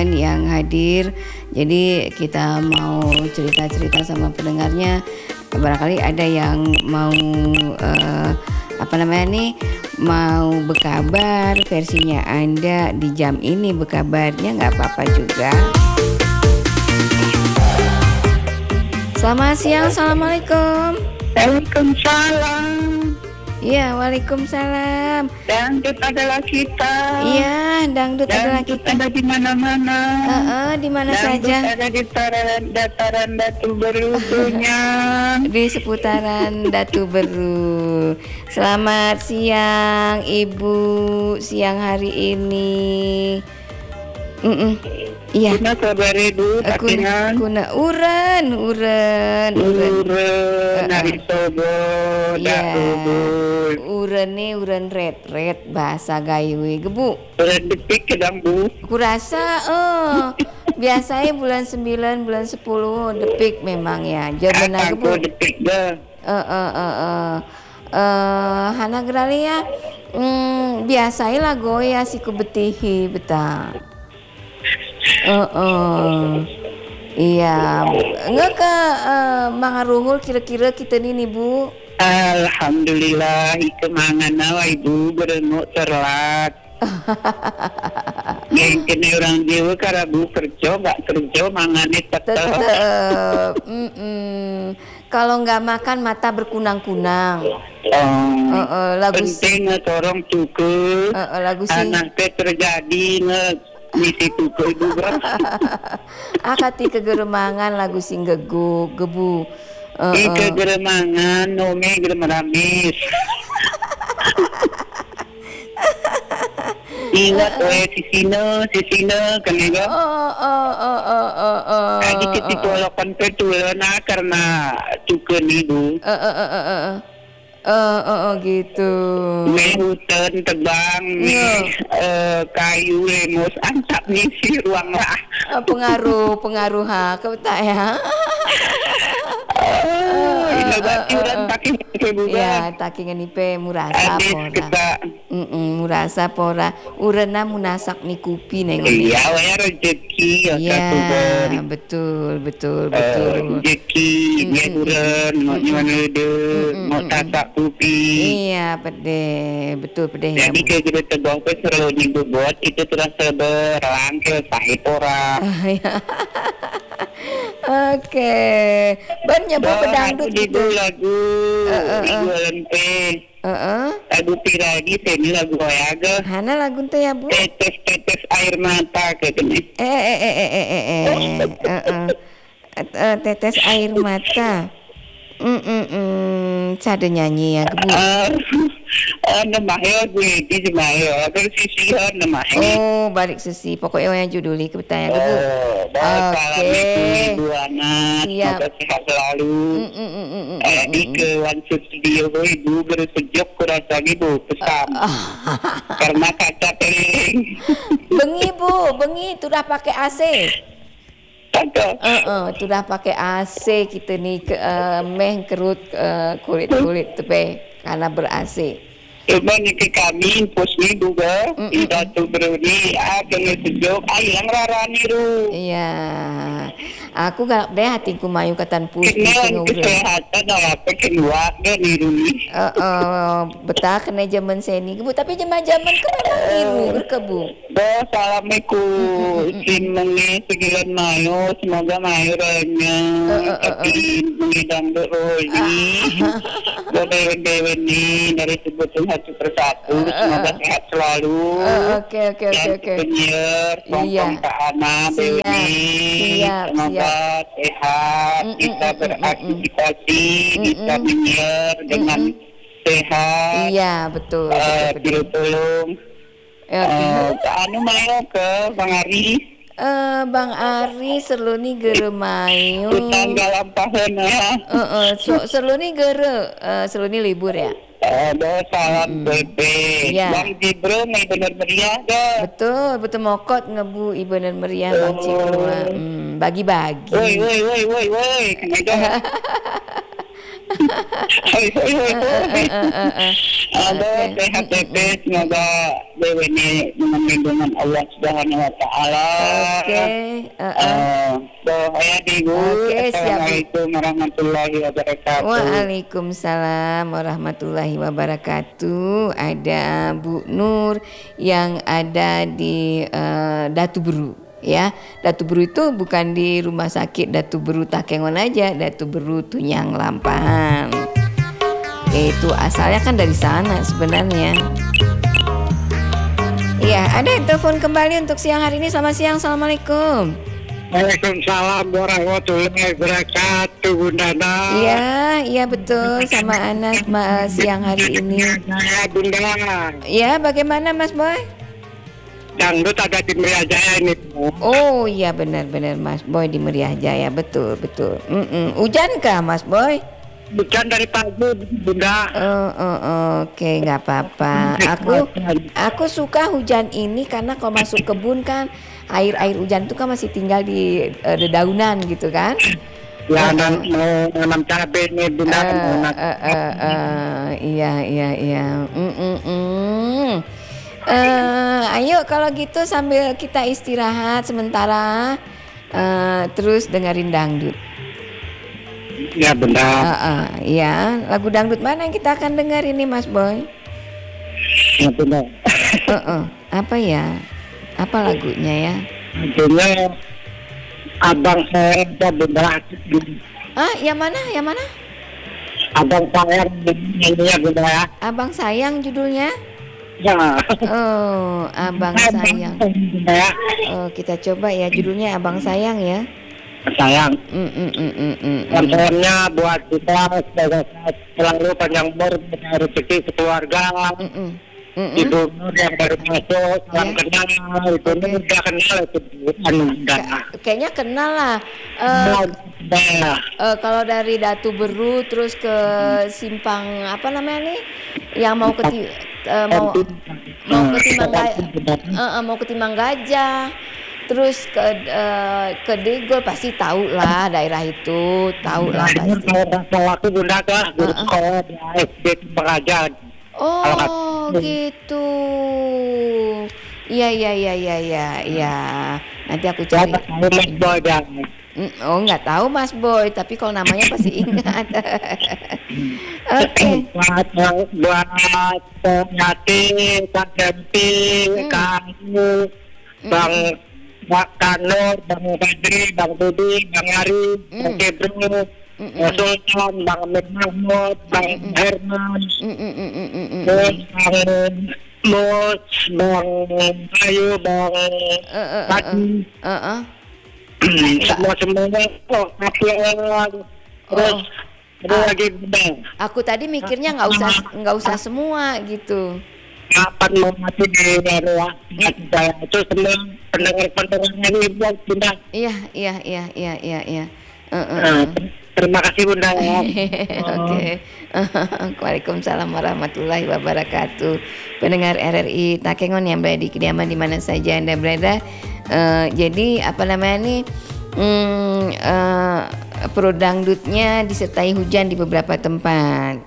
sekalian yang hadir. Jadi kita mau cerita-cerita sama pendengarnya. Barangkali ada yang mau mau berkabar versinya Anda di jam ini, berkabarnya nggak apa-apa juga. Selamat siang, assalamualaikum. Waalaikumsalam. Iya, waalaikumsalam. Dangdut adalah kita. Iya, dangdut adalah Dangdut kita. ada di mana-mana. Di mana Dangdut saja? ada di dataran Datu Beru Kunyang. Di seputaran Datu Beru. Selamat siang, Ibu. Siang hari ini. Iya. Kuna kabar ibu, takingan. Kuna uren. Nari sobo, Uren red bahasa Gayo gebu. Uren depik kedang bu. Kurasa biasanya bulan 9, bulan 10 depik memang ya. Jaman gebu. Depik dah. Hana Gralia biasanya lah goya si kubetihi betah. Iya, enggak ke mangaruhul kira-kira kita nih Bu. Alhamdulillah, kemangan nawa ibu berengok terlat. Yang kena orang Jawa karabu kerja, gak kerja mangane tetep. Kalau nggak makan mata berkunang-kunang. Lagu penting ngetorong tuku. Lagu sing anak terjadi misi tuku ibu bro. Akati kegeremangan lagu sing gebu. Kegeremangan nome geremaramis. Ingat sisina kanega. Adi kiti polokan petulana karena tuken ibu. Gitu. Hutan tebang, kayu lemos, ancap ngisi ruang lah. Pengaruh kau tak ya? Inovasi orang taking kebuka. Ya, taking nipe murasa pora. Murasa pora. Urena munasak ni kupi neng. Iya, waya rezeki ya. Betul. Rezeki, dia uren, mau nyuan mau tasak kupi. Iya, betul pede. Jadi kita tegang pe seru dibuat itu terasa berangkel sahih pora. Oke, banyak pedangdut gitu. Lagu lempe. Lagu piragi seni lagu ayaga. Hana lagu teh ya Bu. Tetes air mata katanya. Tetes air mata. Sada nyanyi ya Bu. Namanya gue di semaya terus sisihan namanya. Balik sesi pokoknya yang juduli kebetulan Bu. Oke. Ibu anak semoga sehat selalu. Di ke Wansu Studio ibu bersejok kurasa ibu pesan karena kaca keliling. Bengi sudah pakai AC. Sudah pakai AC kita nih meh kerut kulit tepe karena ber-AC. Coba nih ke kami posnya juga tidak tuh berani kena sejuk yang rarani ru. Iya, aku galak deh hatiku mayu katan putih kenal kesehatan apa kedua dan iruni. Betah kena zaman seni kebu tapi zaman kan emang iru berkebu. Assalamualaikum. Simenge segilan mayo semoga mayo ranya tapi mengidam beroli. Dewen ini dari sebutan satu persatu semoga sehat selalu. Oke. Penyiar, Iya. Kak Ana, Dewi, semoga sehat, bisa beraktivitas, bisa menyiar dengan sehat. Iya betul. Tolong. Kak Anu mau ke Bang Ari. Bang Ari serluni geremayu. Tanggal lampahan ya. Serluni serluni libur ya. Ada salam Bebe. Ya. Bang Cibro mai bener meriah ga? Betul mokot ngebu ibu dan meriah Bang Cibro. Bagi-bagi. Woi. Kenapa? Hoi hoi hoi hoi. Aduh, Oke. sehat Tete, semoga Dewi ini dengan lindungan Allah Subhanahu wa taala. Oke. Doa di Bu. Oke, siap, Bu. Assalamualaikum warahmatullahi wabarakatuh. Waalaikumsalam warahmatullahi wabarakatuh. Ada Bu Nur yang ada di Datu Beru. Ya, Datu Beru itu bukan di rumah sakit Datu Beru Takengon aja, Datu Beru Tunyang Lampahan. Itu asalnya kan dari sana sebenarnya. Iya, ada yang telepon kembali untuk siang hari ini. Selamat siang, assalamualaikum. Waalaikumsalam warahmatullahi wabarakatuh, Bunda Nana. Iya betul, sama Anas siang hari ini. Saya Bunda. Ya, bagaimana Mas Boy? Dangdut ada di Meriah Jaya ini. Oh iya benar Mas Boy di Meriah Jaya, betul. Hujan kah Mas Boy? Bukan dari pagi, Bunda. Oke, nggak apa-apa. Aku suka hujan ini karena kalau masuk kebun kan air hujan itu kan masih tinggal di dedaunan gitu kan? Ya, mau nanam cabai nih, Bunda. Iya. Ayo kalau gitu sambil kita istirahat sementara, terus dengerin dangdut. Ya, Bunda. Ya, lagu dangdut mana yang kita akan dengar ini Mas Boy? Ya, Bunda. Apa ya? Apa lagunya ya? Lagunya Abang Sayang, Bunda. Yang mana? Abang Sayang, nyanyinya, Bunda ya. Abang Sayang judulnya? Ya. Oh, Abang Sayang. Bunda ya. Oh, kita coba ya judulnya Abang Sayang ya. Sayang. Konsernya buat kita selalu panjang umur, rezeki keluarga. Ibu Nur yang baru masuk, salam kenal. Ibu Nur udah kenal itu Kayaknya kenal lah. Kalau dari Datu Beru terus ke Simpang apa namanya nih, yang mau ke Timang Gajah. Terus ke Degol pasti tahu lah daerah itu, tahu lah pasti. Kalau aku Bunda kah guru sekolah di SD Pengajar. Oh gitu. Iya. Nanti aku cari. Oh nggak tahu Mas Boy, tapi kalau namanya pasti ingat. Oke. Buat Yati, Kak Dempi, kamu, Bang Kanur, Bang Badri, Bang Budi, Bang Ari, Bang Kebru, Bang Sultan, Bang Amir Mahmud, Bang Herman, Bang Mus, Bang Ayu, Bang Pati, semuanya terus ada lagi Bang. Aku tadi mikirnya nggak usah semua gitu. Kapan mau mati di daerah saya itu semua pendengar-pendengarnya ini buat Bunda. Iya. Terima kasih Bunda. Oke. Waalaikumsalam warahmatullahi wabarakatuh. Pendengar RRI Takengon yang berada di kediaman di mana saja Anda berada. Jadi apa namanya nih? Pro dangdutnya disertai hujan di beberapa tempat.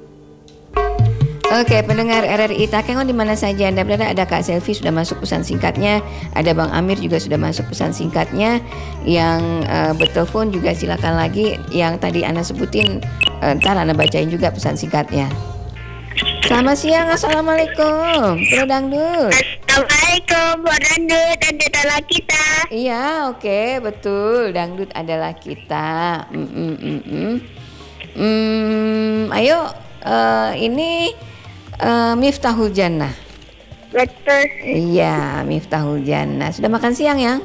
Oke, pendengar RRI Takengon di mana saja Anda berada, ada Kak Selvi sudah masuk pesan singkatnya, ada Bang Amir juga sudah masuk pesan singkatnya. Yang bertelepon juga silakan lagi, yang tadi Ana sebutin ntar Ana bacain juga pesan singkatnya. Selamat siang, assalamualaikum, Pro Dangdut. Assalamualaikum, Pro Dangdut adalah kita. Iya, oke, betul, dangdut adalah kita. Ayo, ini Miftahul Jannah. Betul. Iya, Miftahul Jannah. Sudah makan siang ya?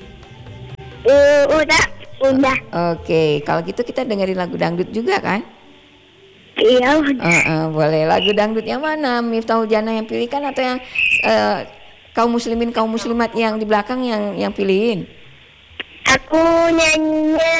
Udah. Oke, kalau gitu kita dengerin lagu dangdut juga kan? Iya. Boleh. Lagu dangdut yang mana? Miftahul Jannah yang pilihkan atau yang kaum muslimin kaum muslimat yang di belakang yang pilihin? Aku nyanyinya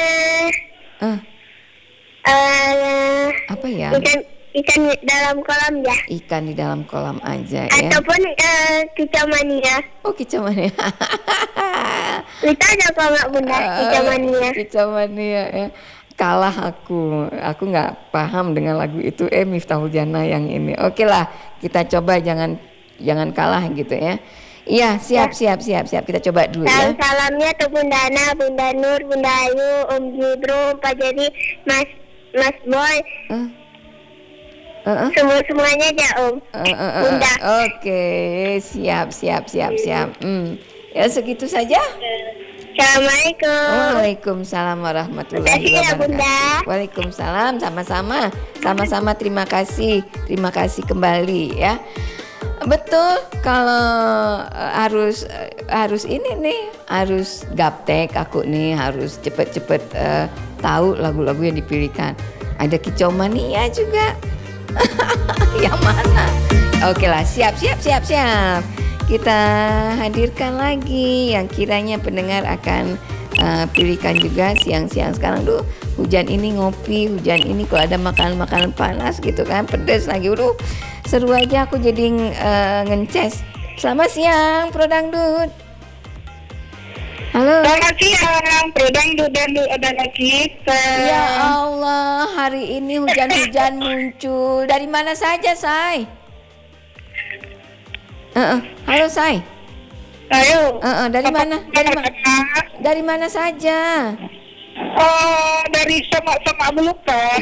apa ya? Ikan dalam kolam ya. Ikan di dalam kolam aja ya. Ataupun Kicau Mania. Oh, Kicau Mania. Itu ada kok Mak Bunda, Kicau Mania. Kicau Mania ya. kalah aku nggak paham dengan lagu itu. Miftahul Jannah yang ini. Oke lah, kita coba jangan kalah gitu ya. Iya, siap. Kita coba dulu ya. Salamnya ke Bunda Ana, Bunda Nur, Bunda Ayu, Om Jibro, Pak Jadi, Mas Boy. Semuanya aja Om. Bunda. Oke, siap. Ya segitu saja. Assalamualaikum. Waalaikumsalam warahmatullahi Terima kasih ya, wabarakatuh. Bunda. Waalaikumsalam, sama-sama. Terima kasih kembali ya. Betul, kalau harus ini nih, harus gaptek aku nih, harus cepet tahu lagu-lagu yang dipilihkan. Ada Kicau Mania juga. Yang mana? Oke lah, siap. Kita hadirkan lagi yang kiranya pendengar akan pilihkan juga siang-siang sekarang tuh. Hujan ini ngopi, hujan ini kalau ada makanan panas gitu kan, pedes lagi. Seru aja, aku jadi ngences. Selamat siang Pro Dangdut. Halo. Selamat siang, Pro Dangdut dan adalah kita. Ya Allah, hari ini hujan-hujan muncul. Dari mana saja, Say? Halo, Say. Ayo. Dari mana? Dari mana saja? Oh, dari semak-semak belukar.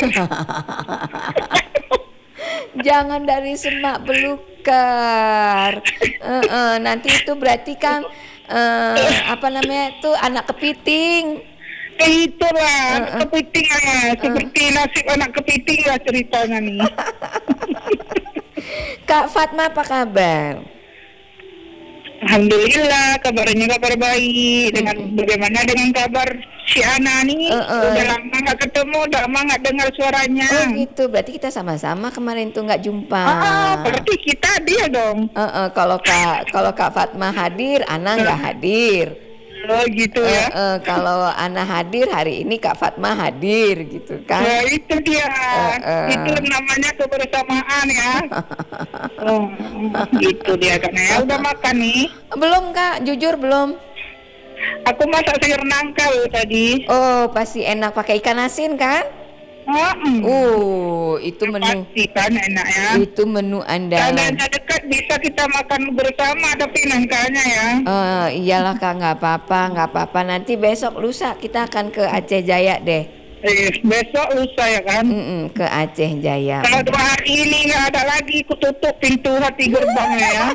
Jangan dari semak belukar. Nanti itu berarti kan apa namanya itu anak kepiting. Itulah anak kepiting ya, seperti nasib anak kepiting lah ceritanya nih. Kak Fatma apa kabar? Alhamdulillah, kabar baik. Bagaimana dengan kabar si Ana nih? Udah lama nggak ketemu, udah lama nggak dengar suaranya. Oh gitu, berarti kita sama-sama kemarin tuh nggak jumpa. Berarti kita dia dong. Kalau Kak Fatma hadir, Ana nggak hadir. Oh gitu ya. Kalau Ana hadir hari ini, Kak Fatma hadir gitu kan. Ya itu dia. Itu namanya kebersamaan ya. Gitu dia kan ya. Udah makan nih? Belum Kak, jujur belum. Aku masak sayur nangka loh tadi. Oh pasti enak pakai ikan asin kan? Itu menu. Pasti kan enak ya. Itu menu andalan. Karena dekat bisa kita makan bersama tapi nangkanya ya. Iyalah Kak, nggak apa-apa. Nanti besok lusa kita akan ke Aceh Jaya deh. Besok lusa ya kan? Ke Aceh Jaya. Kalau 2 hari ini nggak ada lagi, kututup pintu hati gerbangnya ya.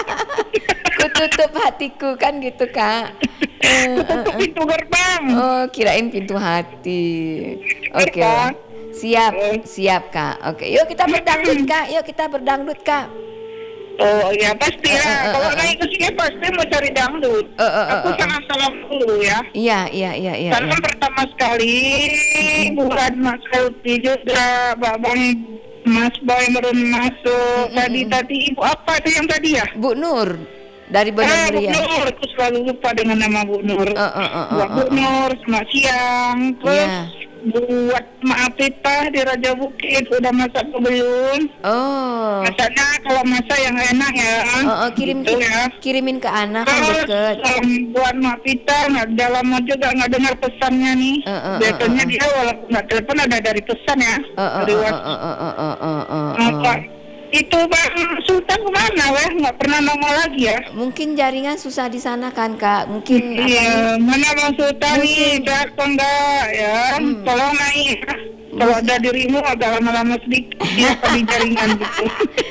Kututup hatiku kan gitu Kak. Kututup pintu gerbang. Oh kirain pintu hati. Oke lah. Siap Kak. Oke, yuk kita berdangdut Kak. Oh iya pasti ya. Kalau naik ke sini pasti mau cari dangdut. Aku salam dulu ya. Iya. Salam pertama sekali buat Mas Helpi juga, Bang Mas Boy baru masuk. Tadi ibu apa itu yang tadi ya? Bu Nur dari Bandung Bu Nur, aku selalu lupa dengan nama Bu Nur. Buat Bu Nur, selamat siang. Terus buat Maaf Tita di Raja Bukit, udah masak belum? Masaknya kalau masak yang enak ya. Kirimin ke Ana kan deket. Buat Maaf Tita, udah lama juga nggak dengar pesannya nih. Biasanya dia walaupun nggak telepon ada dari pesan ya. Dari WhatsApp. Itu Bang Sultan kemana weh? Nggak pernah nongol lagi ya? Mungkin jaringan susah di sana kan Kak. Mungkin mana Bang Sultan nih? Datang nggak ya? Tolong naik. Kalau ada dirimu agak lama-lama sedikit ya di jaringan gitu.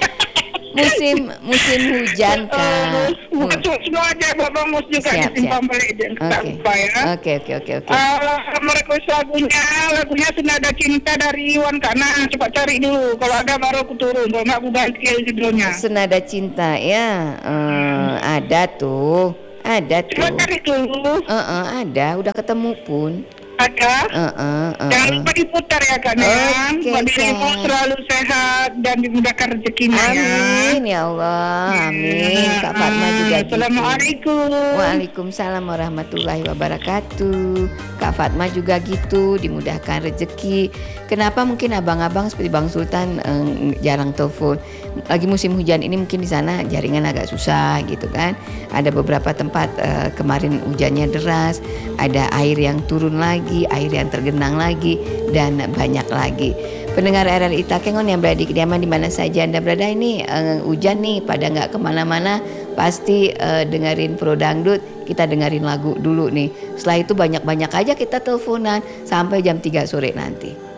musim hujan Kak. Semua aja Bapak Mus juga disimpan balik jangan lupa ya. Oke. Merequest lagunya Senada Cinta dari Iwan Kana. Coba cari dulu. Kalau ada baru aku turun. Kalau nggak aku ganti judulnya. Senada Cinta ya. Ada tuh. Coba cari dulu. Ada. Udah ketemu pun. Ada. Jangan lupa diputar ya Kak Neng. Buat dirimu selalu sehat dan dimudahkan rezekinya ya. Amin ya Allah. Amin. Kak Fatma juga gitu. Assalamualaikum. Waalaikumsalam warahmatullahi wabarakatuh. Kak Fatma juga gitu, dimudahkan rezeki. Kenapa mungkin abang-abang seperti Bang Sultan jarang telepon? Lagi musim hujan ini mungkin di sana jaringan agak susah gitu kan. Ada beberapa tempat kemarin hujannya deras, ada air yang turun lagi, air yang tergenang lagi, dan banyak lagi. Pendengar RRI Takengon yang berada di kediaman di mana saja Anda berada ini, hujan nih pada nggak kemana-mana, pasti dengerin Pro Dangdut, kita dengerin lagu dulu nih. Setelah itu banyak-banyak aja kita teleponan sampai jam 3 sore nanti.